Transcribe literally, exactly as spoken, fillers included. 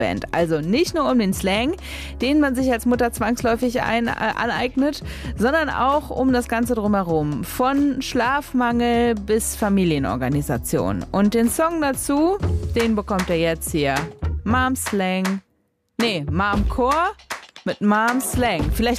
Sprachband. Also nicht nur um den Slang, den man sich als Mutter zwangsläufig ein, äh, aneignet, sondern auch um das Ganze drumherum. Von Schlafmangel bis Familienorganisation. Und den Song dazu, den bekommt ihr jetzt hier. Mom Slang. Nee, Mom Core mit Mom Slang. Vielleicht